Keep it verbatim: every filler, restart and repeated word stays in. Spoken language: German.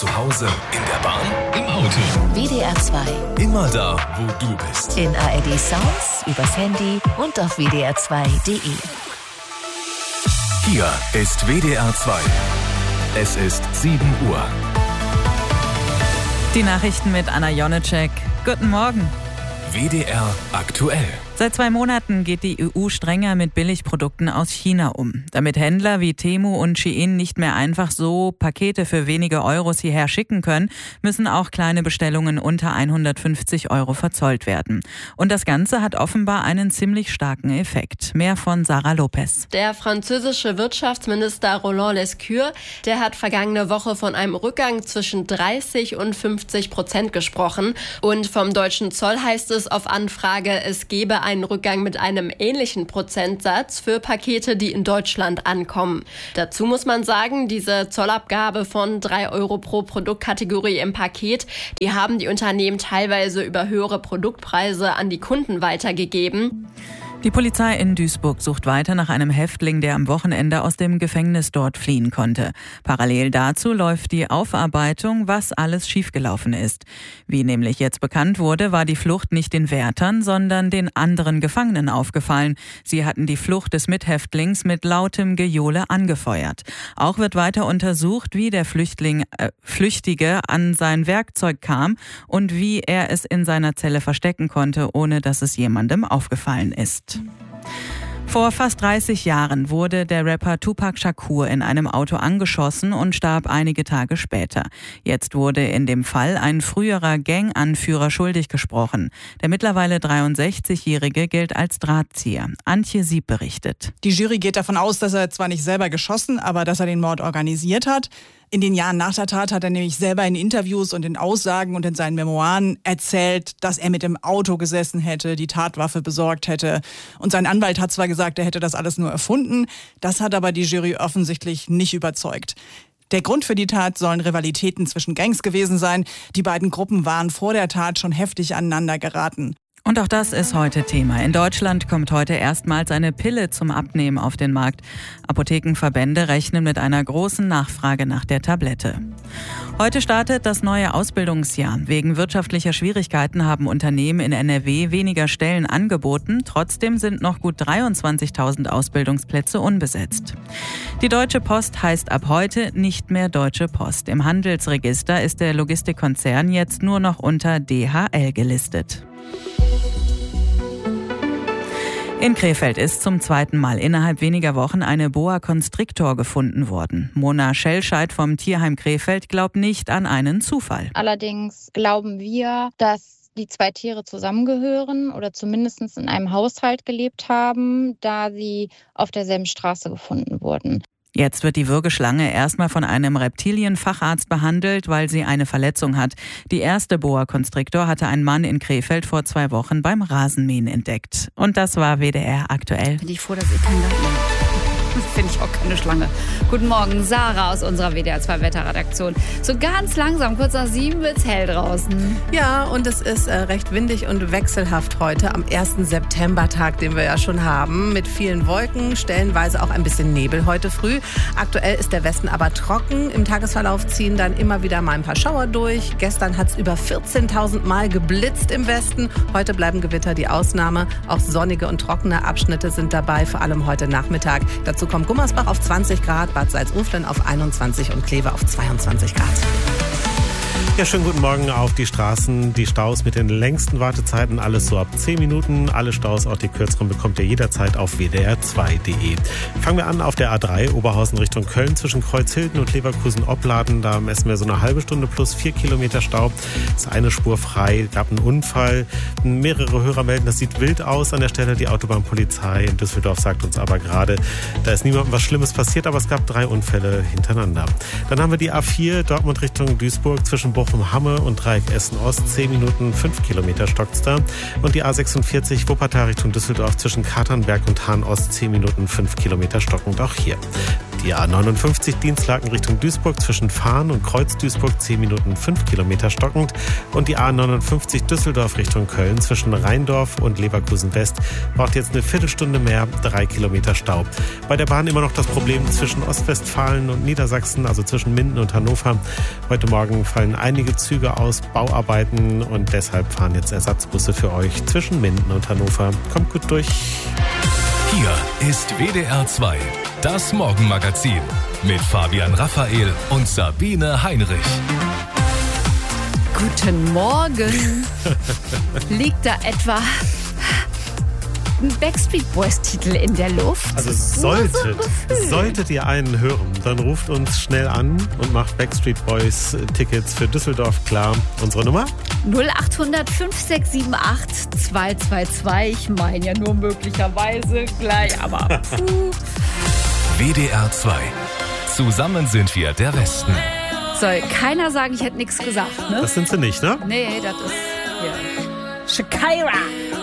Zu Hause, in der Bahn, im Auto. W D R zwei. Immer da, wo du bist. In A R D Sounds, übers Handy und auf w d r zwei punkt d e. Hier ist W D R zwei. Es ist sieben Uhr. Die Nachrichten mit Anna Jonecek. Guten Morgen. W D R aktuell. Seit zwei Monaten geht die E U strenger mit Billigprodukten aus China um. Damit Händler wie Temu und Shein nicht mehr einfach so Pakete für wenige Euros hierher schicken können, müssen auch kleine Bestellungen unter hundertfünfzig Euro verzollt werden. Und das Ganze hat offenbar einen ziemlich starken Effekt. Mehr von Sarah Lopez. Der französische Wirtschaftsminister Roland Lescure, der hat vergangene Woche von einem Rückgang zwischen dreißig und fünfzig Prozent gesprochen. Und vom deutschen Zoll heißt es auf Anfrage, es gebe einen Rückgang mit einem ähnlichen Prozentsatz für Pakete, die in Deutschland ankommen. Dazu muss man sagen, diese Zollabgabe von drei Euro pro Produktkategorie im Paket, die haben die Unternehmen teilweise über höhere Produktpreise an die Kunden weitergegeben. Die Polizei in Duisburg sucht weiter nach einem Häftling, der am Wochenende aus dem Gefängnis dort fliehen konnte. Parallel dazu läuft die Aufarbeitung, was alles schiefgelaufen ist. Wie nämlich jetzt bekannt wurde, war die Flucht nicht den Wärtern, sondern den anderen Gefangenen aufgefallen. Sie hatten die Flucht des Mithäftlings mit lautem Gejohle angefeuert. Auch wird weiter untersucht, wie der Flüchtling, äh, Flüchtige an sein Werkzeug kam und wie er es in seiner Zelle verstecken konnte, ohne dass es jemandem aufgefallen ist. Vor fast dreißig Jahren wurde der Rapper Tupac Shakur in einem Auto angeschossen und starb einige Tage später. Jetzt wurde in dem Fall ein früherer Ganganführer schuldig gesprochen. Der mittlerweile dreiundsechzigjährige gilt als Drahtzieher. Antje Sieb berichtet. Die Jury geht davon aus, dass er zwar nicht selber geschossen, aber dass er den Mord organisiert hat. In den Jahren nach der Tat hat er nämlich selber in Interviews und in Aussagen und in seinen Memoiren erzählt, dass er mit im Auto gesessen hätte, die Tatwaffe besorgt hätte. Und sein Anwalt hat zwar gesagt, er hätte das alles nur erfunden, das hat aber die Jury offensichtlich nicht überzeugt. Der Grund für die Tat sollen Rivalitäten zwischen Gangs gewesen sein. Die beiden Gruppen waren vor der Tat schon heftig aneinander geraten. Und auch das ist heute Thema. In Deutschland kommt heute erstmals eine Pille zum Abnehmen auf den Markt. Apothekenverbände rechnen mit einer großen Nachfrage nach der Tablette. Heute startet das neue Ausbildungsjahr. Wegen wirtschaftlicher Schwierigkeiten haben Unternehmen in N R W weniger Stellen angeboten. Trotzdem sind noch gut dreiundzwanzigtausend Ausbildungsplätze unbesetzt. Die Deutsche Post heißt ab heute nicht mehr Deutsche Post. Im Handelsregister ist der Logistikkonzern jetzt nur noch unter D H L gelistet. In Krefeld ist zum zweiten Mal innerhalb weniger Wochen eine Boa Constrictor gefunden worden. Mona Schellscheid vom Tierheim Krefeld glaubt nicht an einen Zufall. Allerdings glauben wir, dass die zwei Tiere zusammengehören oder zumindest in einem Haushalt gelebt haben, da sie auf derselben Straße gefunden wurden. Jetzt wird die Würgeschlange erstmal von einem Reptilienfacharzt behandelt, weil sie eine Verletzung hat. Die erste Boa Constrictor hatte ein Mann in Krefeld vor zwei Wochen beim Rasenmähen entdeckt. Und das war W D R aktuell. Bin ich froh, dass ich kein Leid mehr. Finde ich auch keine Schlange. Guten Morgen, Sarah aus unserer W D R zwei Wetterredaktion. So ganz langsam, kurz nach sieben wird's hell draußen. Ja, und es ist äh, recht windig und wechselhaft heute am ersten Septembertag, den wir ja schon haben. Mit vielen Wolken, stellenweise auch ein bisschen Nebel heute früh. Aktuell ist der Westen aber trocken. Im Tagesverlauf ziehen dann immer wieder mal ein paar Schauer durch. Gestern hat's über vierzehntausend Mal geblitzt im Westen. Heute bleiben Gewitter die Ausnahme. Auch sonnige und trockene Abschnitte sind dabei, vor allem heute Nachmittag. Dazu kommt Gummersbach auf zwanzig Grad, Bad Salzuflen auf einundzwanzig und Kleve auf zweiundzwanzig Grad. Ja, schönen guten Morgen auf die Straßen. Die Staus mit den längsten Wartezeiten, alles so ab zehn Minuten. Alle Staus, auch die kürzeren, bekommt ihr jederzeit auf w d r zwei punkt d e. Fangen wir an auf der A drei, Oberhausen Richtung Köln, zwischen Kreuzhilden und Leverkusen-Opladen. Da messen wir so eine halbe Stunde plus vier Kilometer Stau. Ist eine Spur frei, gab einen Unfall. Mehrere Hörer melden, das sieht wild aus an der Stelle. Die Autobahnpolizei in Düsseldorf sagt uns aber gerade, da ist niemandem was Schlimmes passiert, aber es gab drei Unfälle hintereinander. Dann haben wir die A vier, Dortmund Richtung Duisburg, zwischen Bochum-Hamme und Dreieck Essen-Ost, zehn Minuten, fünf Kilometer stockt's da. Und die A sechsundvierzig, Wuppertal Richtung Düsseldorf, zwischen Katernberg und Hahn-Ost, zehn Minuten, fünf Kilometer stockend auch hier. Die A neunundfünfzig Dienstlaken Richtung Duisburg zwischen Fahn und Kreuz Duisburg zehn Minuten fünf Kilometer stockend. Und die A neunundfünfzig Düsseldorf Richtung Köln zwischen Rheindorf und Leverkusen West braucht jetzt eine Viertelstunde mehr, drei Kilometer Stau. Bei der Bahn immer noch das Problem zwischen Ostwestfalen und Niedersachsen, also zwischen Minden und Hannover. Heute Morgen fallen einige Züge aus, Bauarbeiten, und deshalb fahren jetzt Ersatzbusse für euch zwischen Minden und Hannover. Kommt gut durch. Hier ist W D R zwei, das Morgenmagazin mit Fabian Raphael und Sabine Heinrich. Guten Morgen. Liegt da etwa ein Backstreet Boys Titel in der Luft? Also solltet, solltet ihr einen hören, dann ruft uns schnell an und macht Backstreet Boys Tickets für Düsseldorf klar. Unsere Nummer? null acht hundert fünf sechs sieben acht zwei zwei zwei. Ich meine ja nur möglicherweise gleich, aber puh. W D R zwei. Zusammen sind wir der Westen. Soll keiner sagen, ich hätte nichts gesagt, ne? Das sind sie nicht, ne? Nee, das ist hier Shakira.